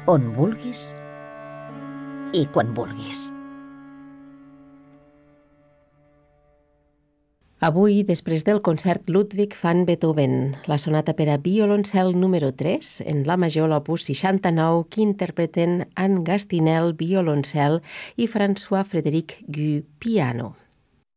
on vulguis i quan vulguis. Avui, després del concert Ludwig van Beethoven, la sonata per a violoncel número 3, en la major l'opus 69, que interpreten Anne Gastinel, violoncel, i François-Frédéric Guy, piano.